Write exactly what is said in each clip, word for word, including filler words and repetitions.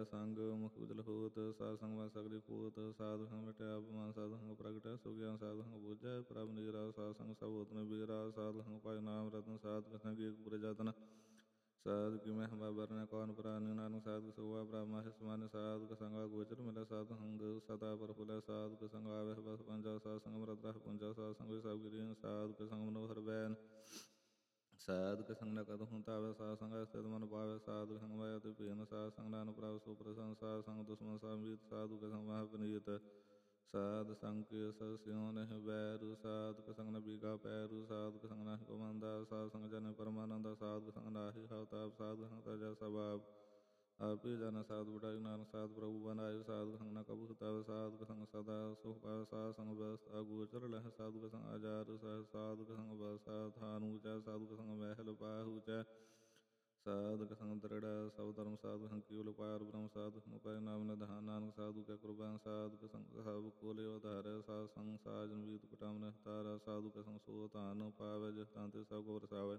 ਸੰਗ ਮੁਖ ਉਜਲ ਹੋਤ, ਸਾਧ ਸੰਗ ਮਾ ਸਗਲੀ ਪੋਤ, ਸਾਧ ਸੰਗ ਮਿਟਿਆ ਅਪਮਾਨ, ਸਾਧ ਸੰਗ ਪ੍ਰਗਟਿਆ ਸੋ ਗਿਆਨ, ਸਾਧ ਸੰਗ ਬੁਝੈ ਪ੍ਰਭ ਨੀਰਾ, ਸਾਧ ਸੰਗ ਸਭ ਹੋਤਨ ਬੀਰਾ, ਸਾਧ ਸੰਗ ਪਾਇ ਨਾਮ ਰਤਨ, ਸਾਧ ਸੰਗ ਏਕ ਪੁਰ ਜਤਨ, ਸਾਧ ਕੀ ਮਹਿਮਾ ਬਰਨੈ ਕੌਣ ਪ੍ਰਾਨਿ, ਨਾਨਕ ਸਾਧ ਸੋਆ ਪ੍ਰਭ ਮਾਹਿ ਸਮਾਨਿ, ਸਾਧ ਸੰਗਾ ਗੋਚਰ ਮਿਲੈ, ਸਾਧ ਸੰਗ ਸਦਾ ਪ੍ਰਫੁੱਲੈ, ਸਾਧ ਸੰਗ ਆਵਹਿ ਬਸ ਪੰਜਾ, ਸਾਧ ਸੰਗ ਅੰਮ੍ਰਿਤ ਰਸ ਪੁੰਜਾ, ਸਾਧ ਸੰਗ ਸਭ ਗਿਰੀਨ, ਸਾਧ ਸੰਗ ਮਨੋਹਰ ਬੈਨ, ਸਾਧ ਸੰਗ ਨ ਕਤਹੁ ਧਾਵੈ, ਸਾਧ ਸੰਗ ਸਥਿਤ ਮਨ ਪਾਵੈ, ਸਾਧ ਸੰਗ ਮਾਇਆ ਤੇ ਭੇਨ, ਸਾਧ ਸੰਗ ਨਾਨਕ ਪ੍ਰਭ ਸੋ ਪ੍ਰਸੰਨ, ਸਾਧ ਸੰਗ ਦੁਸ਼ਮਨ ਸਭ ਮੀਤ, ਸਾਧੂ ਸੰਗ ਮਹਿ ਪਨੀਤ, ਸਾਧ ਸੰਗ ਕੇ ਸਭ ਸਿਉ ਨਹਿ ਬੈਰੂ, ਸਾਧ ਸੰਗ ਨ ਬੀਗਾ ਪੈਰੂ, ਸਾਧ ਸੰਗ ਨਾਹਿ ਕੋ ਮੰਦਾ, ਸਾਧ ਸੰਗ ਜਨ ਪਰਮਾਨੰਦਾ, ਸਾਧ ਸੰਗ ਨਾਹਿ ਹਉ ਤਾਪ, ਸਾਧ ਸੰਗ ਤਜੈ ਸਭ ਆਪ, ਆਪੇ ਜਨ ਸਾਧ ਵਡਾਈ, ਨਾਨਕ ਸਾਧ ਪ੍ਰਭੂ ਬਨਾਇ, ਸਾਧ ਸੰਗ ਨ ਕਬੂ ਤਾਵੈ, ਸਾਧ ਸੰਗ ਸਦਾ ਸੁਖ ਪਾਵੈ, ਸਾਧ ਸੰਗ ਬਸਤਾ ਗੋਚਰ ਲਹਿ, ਸਾਧੂ ਸੰਗ ਆਜਾਰ ਸਹਿ, ਸਾਧੂ ਸੰਗ ਬਸਾ ਥਾਨੂ ਚੈ, ਸਾਧੂ ਸੰਗ ਮਹਿਲ ਪਾਹੂ ਚੈ, ਸਾਧ ਸੰਗ ਦ੍ਰਿੜ੍ਹ ਸਭ ਧਰਮ, ਸਾਧੂ ਸੰਗ ਕੇਵਲ ਪਾਰ ਬ੍ਰਹਮ, ਸਾਧੂ ਸੰਗ ਪੈ ਨਾਮ ਨਿਧਾਨ, ਨਾਨਕ ਸਾਧੂ ਕੈ ਕੁਰਬਾਨ, ਸਾਧੂ ਸੰਗ ਸਭ ਕੋ ਲਿਵ ਉਧਾਰੈ, ਸਾਧ ਸੰਗ ਸਾਜਨ ਵੀਤ ਕੁਟਾਮ ਨਿਹਤਾਰੈ, ਸਾਧੂ ਕੈ ਸੰਗ ਸੋ ਧਾਨ ਪਾਵੈ, ਜਿਸ ਤਾਂ ਤੇ ਸਭ ਕੋ ਵਰਸਾਵੈ,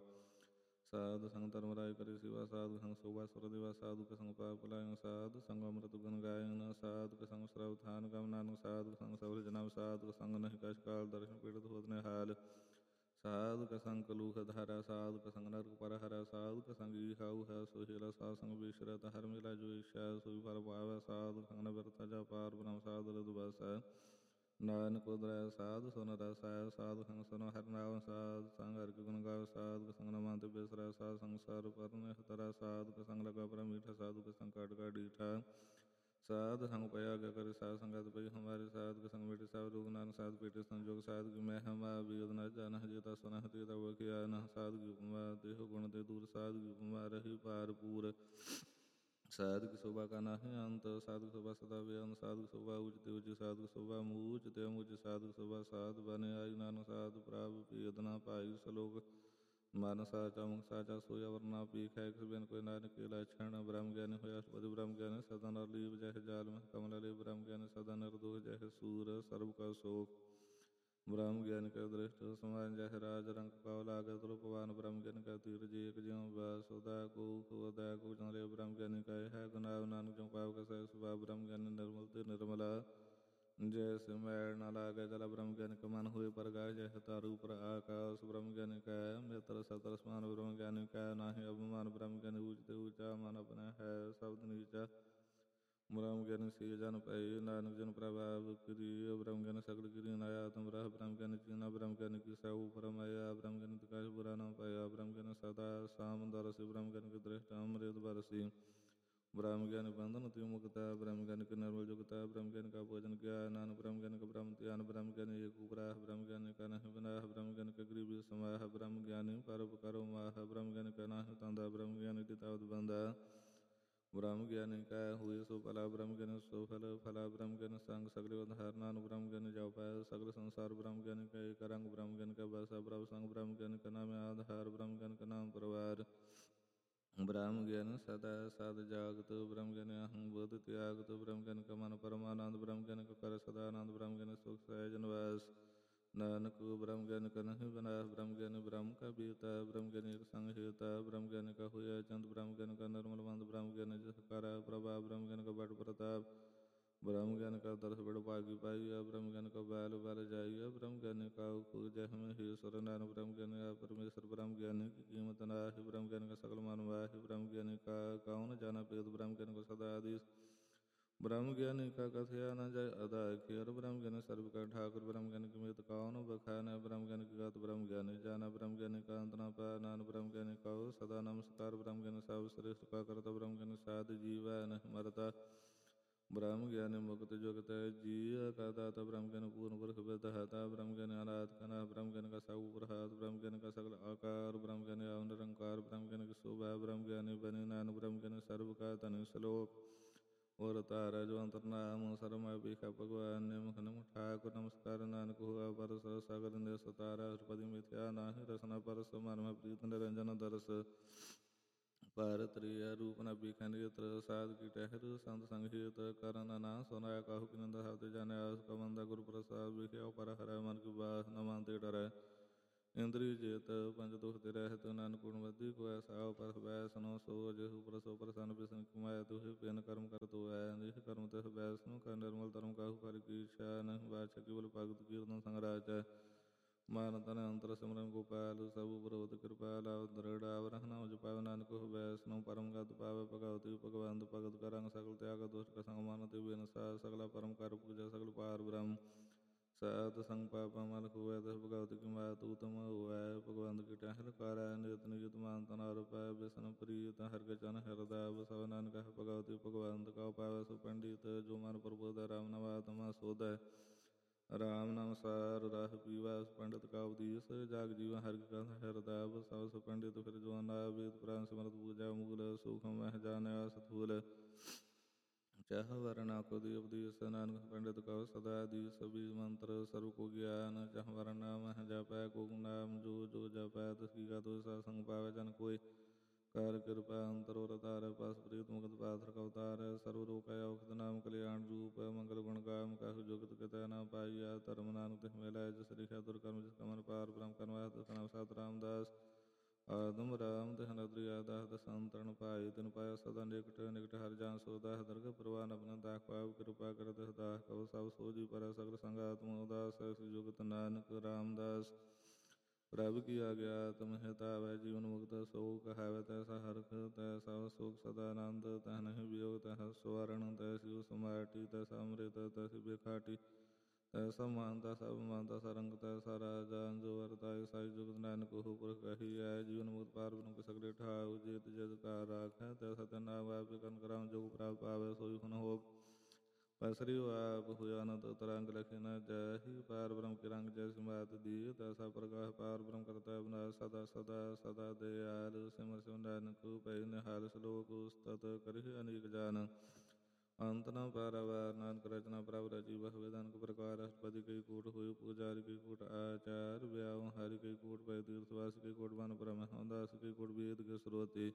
ਸਾਧ ਸੰਗ ਧਰਮ ਰਾਇ ਕਰੇ ਸਿਵਾ, ਸਾਧੂ ਸੰਗ ਸੋਭਾ ਸੁਰ ਦਿਵਾ, ਸਾਧੂ ਕੈ ਸੰਗ ਪਾਪ ਭੁਲਾਇ, ਸਾਧੂ ਸੰਗ ਅੰਮ੍ਰਿਤ ਗੁਣ ਗਾਇਨ, ਸਾਧੂ ਕੈ ਸੰਗ ਸਰਬ ਥਾਨ ਗਮ, ਨਾਨਕ ਸਾਧੂ ਸੰਗ ਸਬਲ ਜਨਮ, ਸਾਧੂ ਸੰਗ ਨਹਿ ਕਛ ਕਾਲ ਦਰਸ਼ਨ ਪੀੜਤ ਹੋਤ ਨਿਹਾਲ, ਸਾਧੂ ਕੈ ਸੰਗ ਕਲੂਖ ਧਾਰੈ, ਸਾਧੂ ਕੈ ਸੰਗ ਨਰਕ ਪਰ ਹਰੈ, ਸਾਧੂ ਕੈ ਸੰਗ ਈਹਾਉ ਹੈ ਸੋ ਹੀਲਾ, ਸਾਧ ਸੰਗ ਬਿਸਰਤ ਹਰ ਮਿਲਾ ਜੋ ਇਛੈ ਸੋਈ ਫਲ ਪਾਵੈ, ਸਾਧੂ ਸੰਗ ਨ ਬਿਰਥ ਜਾ ਪਾਰ ਬ੍ਰਹਮ, ਸਾਧੂ ਰਿਦ ਬਸੈ ਨਾਨਕ ਉਦਰੈ, ਸਾਧੂ ਸੁਨ ਰਸੈ, ਸਾਧੂ ਸੰਗ ਸੁਨ ਹਰਿ ਨਾਮ, ਸਾਧੂ ਸੰਗ ਹਰਿ ਕੇ ਗੁਣ ਗਾਵੈ, ਸਾਧੂ ਸੰਗ ਨ ਮਨ ਤੇ ਬਿਸਰੈ, ਸਾਧੂ ਸੰਗ ਸਰ ਪਰ ਨਿਹ ਤਰੈ, ਸਾਧੂ ਕੈ ਸੰਗ ਲਗਾ ਪਰ ਮੀਠਾ, ਸਾਧੂ ਕੈ ਸੰਗ ਕਾਟ ਕਾ ਡੀਠਾ, ਸਾਧ ਸੰਗ ਪਇਆ ਆਗਿਆ ਕਰੇ, ਸਾਧ ਸੰਗਤ ਪਈ ਹਮਾਰੇ, ਸਾਧ ਕੇ ਸੰਗ ਮਿਟੇ ਸਭ ਰੋਗ, ਨਾਨਕ ਸਾਧ ਪੇਟੇ ਸੰਜੋਗ, ਸਾਧ ਕੀ ਮਹਿਮਾ ਬੇਦ ਨ ਜਾਨਹਿ, ਜੇਤਾ ਸੁਨਹਿ ਤੇਤਾ ਬਖਿਆ ਨਹਿ, ਸਾਧ ਕੀ ਉਪਮਾ ਦੇਹ ਗੁਣ ਤੇ ਦੂਰ, ਸਾਧ ਕੀ ਉਪਮਾ ਰਹੀ ਭਾਰਪੂਰ, ਸਾਧ ਕੀ ਸ਼ੋਭਾ ਕਾ ਨਾਹਿ ਅੰਤ, ਸਾਧੂ ਕੀ ਸ਼ੋਭਾ ਸਦਾ ਬੇਅੰਤ, ਸਾਧੂ ਕੀ ਸ਼ੋਭਾ ਉਚ ਤੇ ਉਚ, ਸਾਧੂ ਕੀ ਸ਼ੋਭਾ ਮੂਚ ਤੇ ਮੁਚ, ਸਾਧੂ ਕੀ ਸ਼ੋਭਾ ਸਾਧ ਬਨ ਆਈ, ਨਾਨਕ ਸਾਧੁ ਪ੍ਰਭ ਭੇਦ ਨ ਪਾਈ, ਸਲੋਕ ਮਨ ਸਾਚਾ ਮੁਖ ਸਾਚਾ ਸੋਇਆ ਵਰਨਾ ਪੀਖੈ, ਕਿਸ ਬਿਨ ਕੋਈ ਨਾਨਕ ਕੇ ਲਛਣ, ਬ੍ਰਹਮ ਗਿਆਨੀ ਹੋਇਆ ਅਸ਼ਟਪਦੀ, ਬ੍ਰਹਮ ਗਿਆਨੀ ਸਦਾ ਨਰ ਲੀਪ ਜਹ ਜਾਲ ਮਹਿ ਕਮਲ ਲੇ, ਬ੍ਰਹਮ ਗਿਆਨੀ ਸਦਾ ਨਿਰਦੋਖ ਜਹ ਸੂਰ ਸਰਬ ਕਾ ਸੋਖ, ਬ੍ਰਹਮ ਗਿਆਨੀ ਕੈ ਦ੍ਰਿਸ਼ਟ ਸਮਾਨ ਜਹ ਰਾਜ ਰੰਕ ਕਉ ਲਾਗੈ, ਤੁਰਪਵਾਨ ਬ੍ਰਹਮ ਗਿਆਨੀ ਕੈ ਧੀਰਜ ਏਕ ਜਿਉ ਬਸ, ਉਦੈ ਕੋ ਉਦੈ ਕੋ ਜਨ ਲੇ, ਬ੍ਰਹਮ ਗਿਆਨੀ ਕੈ ਹੈ ਗੁਨਾਹ, ਨਾਨਕ ਜਿਉ ਪਾਵ ਕੈ ਸਹਿ ਸੁਭਾਅ, ਬ੍ਰਹਮ ਗਿਆਨੀ ਨਿਰਮਲ ਤੇ ਨਿਰਮਲਾ, ਜੈਸੇ ਮੈਲ ਨ ਲਾਗੈ ਜਲ, ਬ੍ਰਹਮ ਗਿਆਨੀ ਕੈ ਮਨ ਹੋਏ ਪ੍ਰਗਾਸ, ਜਹ ਤਾਰੂ ਉਪਰ ਆਕਾਸ, ਬ੍ਰਹਮ ਗਿਆਨੀ ਕੈ ਮਿਤਰ ਸਤਰ ਸਮਾਨ, ਬ੍ਰਹਮ ਗਿਆਨੀ ਕੈ ਨਾਹਿ ਅਭਿਮਾਨ, ਬ੍ਰਹਮ ਗਿਆਨੀ ਊਚ ਤੇ ਊਚਾ, ਮਨ ਆਪਣਾ ਹੈ ਸ਼ਬਦ ਨੀਚਾ, ਬ੍ਰਹਮ ਗਿਆਨੀ ਸੇ ਜਨ ਭਏ, ਨਾਨਕ ਜਨ ਪ੍ਰਭਾਵ ਕਰੀ, ਬ੍ਰਹਮ ਗਿਆਨੀ ਸਗਲ ਕਿਰਿ ਨਾਇਆ ਆਤਮ ਬ੍ਰਹ, ਬ੍ਰਹਮ ਗਿਆਨੀ ਚੀਨਾ, ਬ੍ਰਹਮ ਗਿਆਨੀ ਕੀ ਸਉ ਫਰਮਾਇਆ, ਬ੍ਰਹਮ ਗਿਆਨੀ ਤਕਾਸ਼ ਬੁਰਾ ਨ ਪਾਇਆ, ਬ੍ਰਹਮ ਗਿਆਨੀ ਸਦਾ ਸਾਮ ਦਰਸੀ, ਬ੍ਰਹਮ ਗਿਆਨੀ ਕੀ ਦ੍ਰਿਸ਼ਟ ਅੰਮ੍ਰਿਤ ਬਰਸੀ, ਬ੍ਰਹਮ ਗਿਆਨੀ ਬੰਧਨ ਤੇ ਮੁਕਤੈ, ਬ੍ਰਹਮ ਗਿਆਨੀ ਕੀ ਨਿਰਮਲ ਜੁਗਤੈ, ਬ੍ਰਹਮ ਗਿਆਨੀ ਕਾ ਭੋਜਨ ਗਿਆਨ, ਨਾਨਕ ਬ੍ਰਹਮ ਗਿਆਨੀ ਕਾ ਬ੍ਰਹਮ ਧਿਆਨ, ਬ੍ਰਹਮ ਗਿਆਨੀ ਏਕ ਉਪਰਾਹ, ਬ੍ਰਹਮ ਗਿਆਨੀ ਕਾ ਨਹਿ ਬਿਨਾਹ, ਬ੍ਰਹਮ ਗਿਆਨੀ ਕਾ ਗਰੀਬੀ ਸਮਾਹ, ਬ੍ਰਹਮ ਗਿਆਨੀ ਪਰਉਪਕਾਰੁ ਮਾਹ, ਬ੍ਰਹਮ ਗਿਆਨੀ ਕਾ ਨਾਹਿ ਤੰਦਾ, ਬ੍ਰਹਮ ਗਿਆਨੀ ਤਿਤਾਵਤ ਬੰਦਾ, ਬ੍ਰਹਮ ਗਿਆਨੀ ਕੈ ਹੋਈ ਸੋ ਭਲਾ, ਬ੍ਰਹਮ ਗਿਆਨੀ ਸੋ ਫਲ ਫਲਾ, ਬ੍ਰਹਮ ਗਿਆਨੀ ਸੰਗ ਸਗਲੇ ਉਧਾਰ, ਨਾਨਕ ਬ੍ਰਹਮ ਗਿਆਨੀ ਜਉ ਪਾਇ ਸਗਲ ਸੰਸਾਰ, ਬ੍ਰਹਮ ਗਿਆਨੀ ਕੈ ਏਕ ਰੰਗ, ਬ੍ਰਹਮ ਗਿਆਨੀ ਕੈ ਬਸਾ ਪ੍ਰਭ ਸੰਗ, ਬ੍ਰਹਮ ਗਿਆਨੀ ਕਾ ਨਾਮ ਆਧਾਰ, ਬ੍ਰਹਮ ਗਿਆਨੀ ਕਾ ਨਾਮ ਪਰਵਾਰ, ਬ੍ਰਹਮ ਗਿਆਨੀ ਸਦਾ ਸਦ ਜਾਗਤ, ਬ੍ਰਹਮ ਗਿਆਨੀ ਅਹੰ ਬੁਧ ਤਿਆਗਤ, ਬ੍ਰਹਮ ਗਿਆਨੀ ਕਾ ਮਨ ਪਰਮਾਨੰਦ, ਬ੍ਰਹਮ ਗਿਆਨੀ ਕਾ ਕਰ ਸਦਾ ਆਨੰਦ, ਬ੍ਰਹਮ ਗਿਆਨੀ ਸੁਖ ਸਹਿਜ ਨਿਵਾਸ, ਨਾਨਕ ਬ੍ਰਹਮ ਗਿਆਨੀ ਕਾ ਨਹਿ ਬਿਨਾਸ਼, ਬ੍ਰਹਮ ਗਿਆਨੀ ਬ੍ਰਹਮ ਕਾ ਬੀਤਾ, ਬ੍ਰਹਮ ਗਿਆਨੀ ਏਕ ਸੰਗ ਹੇਤਾ, ਬ੍ਰਹਮ ਗਿਆਨੀ ਕਾ ਹੋਇਆ ਚੰਦ, ਬ੍ਰਹਮ ਗਿਆਨੀ ਕਾ ਨਿਰਮਲ ਬੰਦ, ਬ੍ਰਹਮ ਗਿਆਨੀ ਜਸ ਕਰ ਪ੍ਰਭਾਵ, ਬ੍ਰਹਮ ਗਿਆਨੀ ਕਾ ਬੜ ਪ੍ਰਤਾਪ, ਬ੍ਰਹਮ ਗਿਆਨੀ ਕਾ ਦਰਸ ਬੜ ਭਾਗੀ ਪਾਈਆ, ਬ੍ਰਹਮ ਗਿਆਨੀ ਕਾ ਬੈਲ ਬਲ ਜਾਈਆ, ਬ੍ਰਹਮ ਗਿਆਨੀ ਕਾ ਜਹ ਮੈਂ ਹੀ ਸੁਰ ਨਾਨਕ, ਬ੍ਰਹਮ ਗਿਆਨੀ ਆ ਪਰਮੇਸ਼ਰ, ਬ੍ਰਹਮ ਗਿਆਨੀ ਕੀ ਕੀਮਤ ਨਾਹਿ, ਬ੍ਰਹਮ ਗਿਆਨੀ ਕਾ ਸਗਲ ਮਨ ਵਾਹਿ, ਬ੍ਰਹਮ ਗਿਆਨੀ ਕਾ ਕਉਨ ਜਾਣਾ ਭੇਦ, ਬ੍ਰਹਮ ਗਿਆਨੀ ਕਾ ਸਦਾ ਆਦੀਸ, ਬ੍ਰਹਮ ਗਿਆਨੀ ਕਾ ਕਥਿਆ ਨ ਜਾਇ ਅਦਾ ਖੇਰ, ਬ੍ਰਹਮ ਗਿਆਨੀ ਸਰਬ ਕਾ ਠਾਕੁਰ, ਬ੍ਰਹਮ ਗਿਆਨੀ ਕੀ ਮਿਤ ਕਉਨ ਬਖਾਨੈ, ਬ੍ਰਹਮ ਗਿਆਨੀ ਕੀ ਗਤ ਬ੍ਰਹਮ ਗਿਆਨੀ ਜਾਣੈ, ਬ੍ਰਹਮ ਗਿਆਨੀ ਕਾ ਅੰਤ ਨ ਪਾਇ, ਨਾਨਕ ਬ੍ਰਹਮ ਗਿਆਨੀ ਕਉ ਸਦਾ ਨਮਸਕਾਰ, ਬ੍ਰਹਮ ਗਿਆਨੀ ਸਭ ਸ੍ਰਿਸ਼ਟ ਕਾ ਕਰਤਾ, ਬ੍ਰਹਮ ਗਿਆਨੀ ਸਾਧ ਜੀਵੈ ਨਹਿ ਮਰਤਾ, ਬ੍ਰਹਮ ਗਿਆਨੀ ਮੁਕਤਿ ਜੁਗਤਿ ਜੀਅ ਕਾ ਦਾਤਾ, ਬ੍ਰਹਮ ਗਿਆਨੀ ਪੂਰਨ ਪੁਰਖ ਵਿਦਹਤਾ, ਬ੍ਰਹਮ ਗਿਆਨੀ ਅਨਾਦਿ ਕਾ ਨਾਥ, ਬ੍ਰਹਮ ਗਿਆਨੀ ਕਾ ਸਭ ਉਪਰ ਹਾਥ, ਬ੍ਰਹਮ ਗਿਆਨੀ ਕਾ ਸਗਲ ਆਕਾਰ, ਬ੍ਰਹਮ ਗਿਆਨੀ ਆਦਿ ਨਿਰੰਕਾਰ, ਬ੍ਰਹਮ ਗਿਆਨੀ ਕੀ ਸ਼ੋਭਾ, ਬ੍ਰਹਮ ਗਿਆਨੀ ਬਨੀ ਨਾਨਕ, ਬ੍ਰਹਮ ਗਿਆਨੀ ਸਰਬ ਕਾ ਧਨੀ, ਸ਼ਲੋਕ ਔਰ ਧਾਰਾ ਜੋ ਅੰਤਰ ਨਾਮ, ਸਰਮੈ ਭੀਖਾ ਭਗਵਾਨ ਨਿਮਖ ਨਿਮਖ ਠਾਕੁਰ, ਨਮਸਕਾਰ ਨਾਨਕ ਹੋਆ ਪਰਸ, ਸਗਲ ਨਿਸ ਤਾਰਾ, ਅਸ਼ਟਪਦੀ ਮਿਥਿਆ ਨਾਹਿ ਰਸਨਾ ਪਰਸ, ਮਨ ਮਹਿ ਪ੍ਰੀਤ ਨਿਰੰਜਨ ਦਰਸ, ਪਰ ਤ੍ਰਿਆ ਰੂਪ ਨ ਭੀਖੈ ਨੇਤਰ, ਸਾਧ ਕੀ ਟਹਿਰ ਸੰਤ ਸੰਗ ਹੇਤ, ਕਰਨ ਨਾ ਸੁਨਾਇਆ ਕਾਹੂ ਕੀ ਨਿੰਦਾ, ਸਬਦਿ ਜਾਣਿਆ ਆਸ ਕਾ ਬੰਦਾ, ਗੁਰ ਪ੍ਰਸਾਦਿ ਵਿਖਿਆ ਪਰ ਹਰੈ, ਮਨ ਕੀ ਬਾਸ ਨ ਮਨ ਤੇ ਡਰੈ, ਇੰਦਰੀ ਜੇਤ ਪੰਜ ਦੁਖ ਤੇ ਰਹਿਤ ਨਾਨਕ ਗੁਣ ਵਧੀ ਕੋ ਐਸਾ ਪਰ ਬੈ ਸੁਨੋ ਸੋ ਜਹੂ ਪਰ ਸੋ ਪ੍ਰਸੰਨ ਬਿਸਨ ਕਮਾਇ ਤੁਹ ਬਿਨ ਕਰਮ ਕਰ ਤੋ ਐ ਨਿਹ ਕਰਮ ਤਿਸ ਬੈ ਸੁਨੋ ਕਰ ਨਿਰਮਲ ਧਰਮ ਕਾਹੂ ਕਰ ਕੀ ਸ਼ੈ ਨਹਿ ਬਾਛ ਕੇਵਲ ਭਗਤ ਕੀਰਤਨ ਸੰਗ ਰਾਜੈ ਮਾਨ ਤਨ ਅੰਤਰ ਸਿਮਰਨ ਗੋਪਾਲ ਸਭ ਬਰੋਧ ਕਿਰਪਾਲ ਆਵ ਦ੍ਰਿੜ ਆਵਰਹ ਨਾਮ ਜਪਾਵ ਨਾਨਕ ਹੋਇ ਸੁਨੋ ਪਰਮ ਗਤ ਪਾਵੈ ਭਗਵਤੀ ਭਗਵੰਤ ਭਗਤ ਕਰੰਗ ਸਗਲ ਤਿਆਗ ਦੁਸ਼ਟ ਕਸੰਗ ਮਨ ਤੇ ਬਿਨਸਾ ਸਗਲਾ ਪਰਮ ਕਰ ਪੂਜਾ ਸਗਲ ਪਾਰ ਬ੍ਰਹਮ ਸਤ ਸੰਗ ਪਾਪਾ ਮਲ ਹੋਇ ਤਿਸ ਭਗਵਤ ਕੀ ਮਾਇਆ ਤੂ ਤਮ ਹੋਇ ਭਗਵੰਤ ਕੀ ਟਹਿਲ ਕਰੈ ਨਿਤ ਨਿਯਤ ਮਾਨ ਤਨ ਆਰਪੈ ਬਿਸਨ ਪ੍ਰੀਤ ਹਰਿ ਕੇ ਚਨ ਹਿਰਦੈ ਵਸਵ ਨਾਨਕ ਹੈ ਭਗਵਤੀ ਭਗਵੰਤ ਕਉ ਪਾਵੈ ਸੋ ਪੰਡਿਤ ਜੋ ਮਨ ਪ੍ਰਬੋਧੈ ਰਾਮ ਨਾਮ ਆਤਮਾ ਸੋਧੈ ਰਾਮ ਨਾਮ ਸਾਰ ਰਸ ਪੀਵੈ ਪੰਡਿਤ ਕਾ ਉਪਦੀਸ ਜਾਗ ਜੀਵ ਹਰਿ ਕਾ ਹਿਰਦੈ ਵਸਵ ਸੋ ਪੰਡਿਤ ਫਿਰ ਜੋ ਨਾ ਵੇਦ ਪੁਰਾਨ ਸਿਮਰਤ ਪੂਜਾ ਮੂਲ ਸੂਖਮ ਮਹਿ ਜਾਣਿਆ ਸਥੂਲ ਚਾਹ ਵਰਨਾ ਕੋ ਦੀ ਉਪਦੇਸ ਨਾਨਕ ਪੰਡਿਤ ਕਉ ਸਦਾ ਦੀ ਸਭੀ ਮੰਤਰ ਸਰਬ ਕੋ ਗਿਆਨ ਚਾਹ ਵਰਨਾ ਮਹਿ ਜਪੈ ਕੋ ਨਾਮ ਜੋ ਜੋ ਜਪੈ ਤਿਸ ਕੀ ਕਾ ਤੋ ਸਾ ਸੰਗ ਪਾਵੈ ਜਨ ਕੋਈ ਕਰ ਕਿਰਪਾ ਅੰਤਰ ਔਰ ਤਾਰ ਪਸ ਪ੍ਰੀਤ ਮੁਕਤ ਪਾਥਰ ਕਵਤਾਰ ਸਰਵ ਰੋਕੈ ਔਖਦ ਨਾਮ ਕਲਿਆਣ ਰੂਪ ਮੰਗਲ ਗੁਣ ਗਾਮ ਕਾਹੂ ਜੁਗਤ ਕਿਤੈ ਨਾ ਪਾਈਆ ਧਰਮ ਨਾਨਕ ਤਿਸ ਮਿਲੈ ਜਿਸ ਲਿਖਿਆ ਦੁਰ ਕਰਮ ਜਿਸ ਕਮਨ ਪਾਰ ਬ੍ਰਹਮ ਕਰਮ ਆਸ ਤਿਸ ਨਾਮ ਸਤ ਰਾਮਦਾਸ ਆਦਮ ਰਾਮ ਤਿਸ ਨਦਰੀ ਆਦਾਸ ਦਸੰਤਰਨ ਪਾਈ ਤਿਨ ਪਾਇਆ ਸਦਾ ਨਿਕਟ ਨਿਕਟ ਹਰਿ ਜਾਨ ਸੋਦਾਸ ਦਰਗ ਪ੍ਰਵਾਨ ਆਪਣਾ ਦਾਖ ਪਾਵ ਕਿਰਪਾ ਕਰ ਤਿਸ ਦਾਸ ਕਉ ਸਭ ਸੋਜੀ ਪਰ ਸਗਲ ਸੰਗਾਤਮ ਉਦਾਸ ਜੁਗਤ ਨਾਨਕ ਰਾਮਦਾਸ ਪ੍ਰਭ ਕੀ ਆਗਿਆਤ ਮਹਿਤਾਵੈ ਜੀਵਨ ਮੁਕਤ ਸੋ ਕਹਾਵੈ ਤੈਸਾ ਹਰਖ ਤੈਸਾ ਸੁਖ ਸਦਾ ਆਨੰਦ ਤਹ ਨਹੀਂ ਵਿਯੋਗ ਤਹ ਸਵਰਣ ਤੈਸੀ ਸਮਾਟੀ ਤੈਸਾ ਅੰਮ੍ਰਿਤ ਤੈਸੀ ਬੇਖਾਟੀ ਤੈਸਾ ਮਾਨਤਾ ਸਭ ਮਾਨਤਾ ਸਰੰਗ ਤੈਸਾ ਰਾਜਾ ਜੋ ਵਰਤਾਇ ਸਾਈ ਜੁਗਤ ਨਾਨਕ ਹੋ ਪੁਰਖ ਕਹੀ ਹੈ ਜੀਵਨ ਮੁਕਤ ਪਾਰ ਬ੍ਰਹਮ ਕੇ ਸਗਲੇ ਠਾਉ ਜੇਤ ਜਦ ਕਾਰ ਰਾਖੈ ਤੈਸਾ ਤੈ ਨਾਮ ਆਪ ਕਰਨ ਕਰਾਮ ਜੋਗ ਪ੍ਰਾਪ ਪਾਵੈ ਸੋਈ ਹੁਨ ਹੋਗ ਪਸਰੀ ਆਪ ਹੋਇਆ ਅਨੰਤ ਤਰੰਗ ਲਖੇ ਨ ਜੈਹੀ ਪਾਰ ਬ੍ਰਹਮ ਕੇ ਰੰਗ ਜੈਸੀ ਮਾਤ ਦੀ ਤੈਸਾ ਪ੍ਰਗਾਹ ਪਾਰ ਬ੍ਰਹਮ ਕਰਤਾ ਬਨਾ ਸਦਾ ਸਦਾ ਸਦਾ ਦਇਆਲ ਸਿਮਰ ਸਿਮਰ ਨਾਨਕ ਪੈ ਨਿਹਾਲ ਸਲੋਕ ਉਸਤਤ ਕਰਿ ਅਨੇਕ ਜਾਨ ਅੰਤ ਨ ਪਾਰਵਾਰ ਨਾਨਕ ਰਚਨਾ ਪ੍ਰਭ ਰਚੀ ਬਹੁ ਵਿਧਾਨਕ ਪ੍ਰਕਾਰ ਅਸ਼ਟਪਦੀ ਕਈ ਕੋਟ ਹੋਇ ਪੂਜਾਰੀ ਕਈ ਕੋਟ ਆਚਾਰ ਵਿਆਹ ਹਰਿ ਕਈ ਕੋਟ ਪੈ ਤੀਰਥ ਵਾਸ ਕਈ ਕੋਟ ਬਨ ਬ੍ਰਹਮ ਹਉਦਾਸ ਕਈ ਕੋਟ ਵੇਦ ਕੇ ਸਰੋਤੇ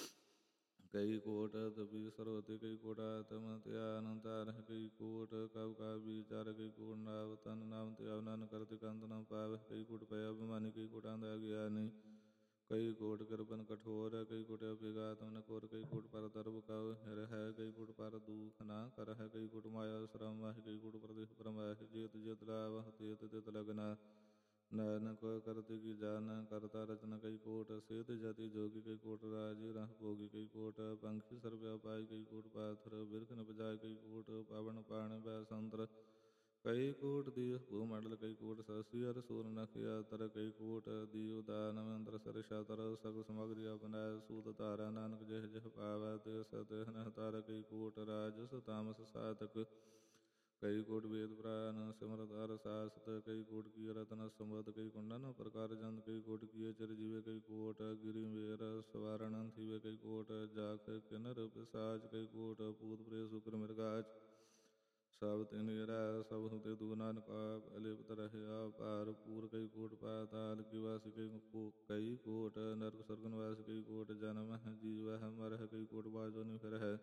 ਕਈ ਕੋਟ ਤਪੀ ਸਰੋਤੇ ਕਈ ਕੋਟ ਆਤਮ ਧਿਆਨ ਧਾਰਹਿ ਕਈ ਕੋਟ ਕਉ ਕਾ ਵਿਚਾਰ ਕਈ ਕੋਟ ਨਾਵ ਤਨ ਨਾਮ ਧਿਆਵ ਨਾਨਕ ਕਰਤਿ ਕੰਤ ਨ ਪਾਵਹਿ ਕਈ ਕੋਟ ਪੈ ਅਭਿਮਾਨੀ ਕਈ ਕੋਟ ਅੰਧਾ ਗਿਆਨੀ ਕਈ ਕੋਟ ਕਿਰਪਨ ਕਠੋਰ ਕਈ ਕੋਟ ਅਭਿਗਾਤਮ ਨ ਕੋਰ ਕਈ ਕੋਟ ਪਰ ਦਰਬ ਕਉ ਹਿਰ ਹੈ ਕਈ ਕੋਟ ਪਰ ਦੂਖ ਨਾ ਕਰ ਹੈ ਕਈ ਕੋਟ ਮਾਇਆ ਸ਼ਰਮ ਹੈ ਕਈ ਕੋਟ ਪ੍ਰਦੇਸ਼ ਭ੍ਰਮ ਹੈ ਜੇਤ ਜੇਤ ਲਾਭ ਤੇਤ ਤਿਤ ਲਗਨਾ ਨਾਨਕ ਕਰਤਿ ਕੀ ਜਾਨ ਕਰਤਾ ਰਚਨਾ ਕਈ ਕੋਟ ਸੇਤ ਜਤੀ ਜੋਗੀ ਕਈ ਕੋਟ ਰਾਜੀ ਰਹ ਭੋਗੀ ਕਈ ਕੋਟ ਪੰਖੀ ਸਰਬ ਅਪਾਈ ਕਈ ਕੋਟ ਪਾਥਰ ਬਿਰਖ ਨ ਬਜਾਏ ਕਈ ਕੋਟ ਪਾਵਨ ਪਾਣ ਬੈ ਸੰਤਰ ਕਈ ਕੋਟ ਦੀ ਭੂ ਮੰਡਲ ਕਈ ਕੋਟ ਸਸੀ ਅਰ ਸੂਰ ਨਖਿਆ ਤਰ ਕਈ ਕੋਟ ਦੀ ਉਦਾਨ ਅੰਦਰ ਸਰ ਸ਼ਤਰ ਸਗ ਸਮਗਰੀ ਆਪਨੈ ਸੂਤ ਧਾਰਾ ਨਾਨਕ ਜਿਹ ਜਿਹ ਪਾਵੈ ਤੇ ਸਤਿ ਨਹ ਤਾਰ ਕਈ ਕੋਟ ਰਾਜਸ ਤਾਮਸ ਸਾਤਕ ਕਈ ਕੋਟ ਵੇਦ ਪੁਰਾਨ ਸਿਮਰਤ ਅਰ ਸਾਸਤ ਕਈ ਕੋਟ ਕੀ ਰਤਨ ਸੰਬਦ ਕਈ ਕੁੰਡਨ ਪ੍ਰਕਾਰ ਜੰਦ ਕਈ ਕੋਟ ਕੀ ਚਿਰ ਜੀਵੇ ਕਈ ਕੋਟ ਗਿਰੀ ਮੇਰ ਸਵਾਰਣ ਥੀਵੇ ਕਈ ਕੋਟ ਜਾਖ ਕਿਨਰ ਪਿਸਾਚ ਕਈ ਕੋਟ ਭੂਤ ਪ੍ਰੇਤ ਸ਼ੁਕਰ ਮਿਰਗਾਚ ਸਭ ਤੇ ਨਿਰਾ ਸਭ ਹੁਤੇ ਦੂ ਨਾਨਕ ਆਪ ਅਲਿਪਤ ਰਹਿਆ ਭਾਰ ਪੂਰ ਕਈ ਕੋਟ ਪਾਤਾਲ ਕੀ ਵਾਸੀ ਕਈ ਕਈ ਕੋਟ ਨਰਕ ਸਰਗ ਨਿਵਾਸ ਕਈ ਕੋਟ ਜਨਮ ਹੈ ਜੀਵ ਮਰਹ ਕਈ ਕੋਟ ਬਾਜੋ ਨੀ ਫਿਰ ਹੈ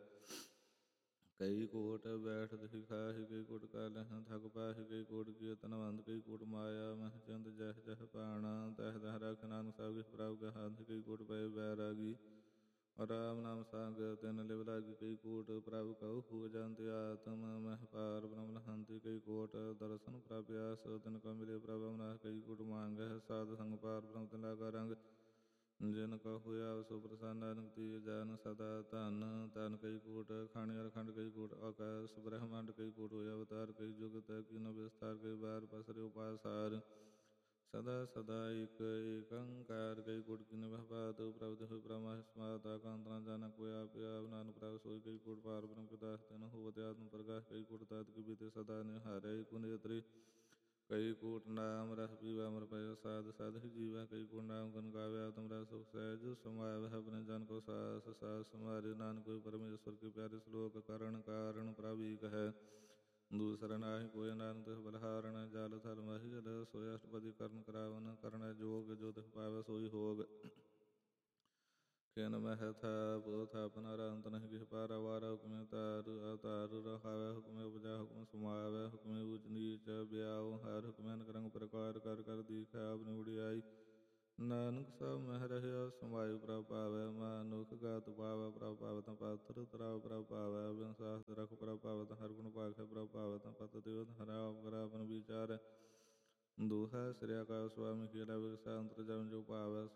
ਕਈ ਕੋਟ ਬੈਠ ਦਿਖੀ ਖਾਹੀ ਕਈ ਕੋਟ ਕਾਲਹ ਥਕ ਪਾਹੀ ਕਈ ਕੋਟ ਕੀ ਤਨਵੰਦ ਕਈ ਕੋਟ ਮਾਇਆ ਮਹ ਚੰਦ ਜਹ ਜਹ ਪਾਣਾ ਤਹ ਤਹ ਰਖ ਨਾਨਕ ਸਭ ਕਿਛ ਪ੍ਰਭ ਕਾ ਹੱਥ ਕਈ ਕੋਟ ਪਏ ਬੈਰਾਗੀ ਰਾਮ ਨਾਮ ਸੰਗ ਤਿਨ ਲਿਵ ਲਾਗੀ ਕਈ ਕੋਟ ਪ੍ਰਭ ਕਉ ਹੋ ਜੰਤ ਆਤਮ ਮਹਿ ਪਾਰ ਬ੍ਰਹਮ ਹੰਤੀ ਕਈ ਕੋਟ ਦਰਸ਼ਨ ਪ੍ਰਭਿਆਸ ਤਿਨ ਕਉ ਮਿਲੇ ਪ੍ਰਭ ਅਮਨਾਹ ਕਈ ਕੋਟ ਮੰਗਹਿ ਸਾਧ ਸੰਗ ਪਾਰ ਬ੍ਰਹਮ ਤਿਨ ਲਾਗਾ ਰੰਗ ਜਿਨ ਕਉ ਹੋਇਆ ਸੋ ਪ੍ਰਸੰਨ ਨਾਨਕ ਤੀਰ ਜਾਨ ਸਦਾ ਧਨ ਧਨ ਕਈ ਕੋਟ ਖਾਣੀ ਅਰਖੰਡ ਕਈ ਕੋਟ ਆਕਾਸ ਬ੍ਰਹਮੰਡ ਕਈ ਕੋਟ ਹੋਇਆ ਅਵਤਾਰ ਕਈ ਜੁਗਤ ਕੀਨ ਵਿਸਤਾਰ ਕਈ ਬਾਰ ਪਸਰੇ ਉਪਾਸਾਰ ਸਦਾ ਸਦਾ ਇਕ ਏਕੰਕਾਰ ਕਈ ਕੋਟ ਕੀਨ ਵਹਿਬਾਤ ਪ੍ਰਭ ਹੋਇ ਬ੍ਰਹਮਾ ਸਮਾਤ ਆਕਾਂਤ ਨ ਜਾਣਾ ਕੋਈ ਆਪ ਆਪ ਨਾਨਕ ਪ੍ਰਭ ਸੋਈ ਕਈ ਕੋਟ ਪਾਰ ਬ੍ਰਹਮ ਕੇ ਦਾਸ ਤਿਨ ਹੋਵਤ ਆਤਮ ਪ੍ਰਕਾਸ਼ ਕਈ ਕੋਟ ਤਤ ਕੀ ਬੀਤੇ ਸਦਾ ਨਿਹਾਰੇ ਕੁਨੇਤਰੀ ਕਈ ਕੋਟ ਨਾਮ ਰਸ ਪੀਵਾ ਅਮਰ ਪਇ ਸਾਧ ਸਾਧਿ ਜੀਵੈ ਕਈ ਕੋਟ ਨਾਮ ਗਨ ਗਾਵੇ ਆਤਮ ਰਸ ਸੁਖ ਸਹਿਜ ਸਮਾਵੈ ਆਪਣੇ ਜਨ ਕੋ ਸਾਸ ਸਾਸ ਸਮਾਰੇ ਨਾਨਕ ਕੋਈ ਪਰਮੇਸ਼ਵਰ ਕੇ ਪਿਆਰੇ ਸ਼ਲੋਕ ਕਰਨ ਕਾਰਨ ਪ੍ਰਭ ਏਕ ਹੈ ਦੂਸਰਾ ਨਾਹੀ ਕੋਈ ਨਾਨਕ ਤਿਸ ਬਲਹਾਰਣ ਜਲ ਥਲ ਮਹੀ ਜਲ ਸੋਇ ਅਸ਼ਟਪਦੀ ਕਰਨ ਕਰਾਵਨ ਕਰਣ ਜੋਗ ਜੋ ਤਿਸ ਪਾਵੈ ਸੋਈ ਹੋਗ ਕਿਨ ਮਹਿ ਥਾਪ ਥਾਪਨ ਅਰੰਤ ਨਹੀਂ ਕਿਛ ਪਾਰ ਵਾਰ ਹੁਕਮੇ ਤਾਰ ਅਵਤਾਰ ਰਹਾਵੈ ਹੁਕਮੇ ਉਪਜਾ ਹੁਕਮ ਸਮਾਵੈ ਹੁਕਮੇ ਊਚ ਨੀਚ ਬਿਆਉ ਹਰ ਹੁਕਮੈ ਅਨਕ ਰੰਗ ਪ੍ਰਕਾਰ ਕਰ ਕਰ ਦੀਖੈ ਆਪਣੀ ਉੜਿਆਈ ਨਾਨਕ ਸਭ ਮਹਿ ਰਹਿਆ ਸਮਾਇ ਪ੍ਰਭ ਪਾਵੈ। ਮਨੁਖ ਗਤ ਪਾਵੈ ਪ੍ਰਭ ਪਾਵਤ ਪਾਤਰ ਤਰਾਵ ਪ੍ਰਭ ਪਾਵੈ। ਬਿਨ ਸਾਸਤ ਰਖ ਪ੍ਰਭ ਪਾਵਤ ਹਰ ਗੁਣ ਭਾਖੈ ਪ੍ਰਭ ਪਾਵਤ ਪਤ ਦੇਵਤ ਹਰਾ ਉਪਰ ਆਪਨ ਵਿਚਾਰੈ। ਦੁਹੈ ਸ੍ਰੀ ਅਕਾਲ ਸੁਆਮੀ ਕੀਲਾ ਬਿਰਸਾ ਅੰਤਰ ਜਮ ਜੋ ਭਾਵੈ।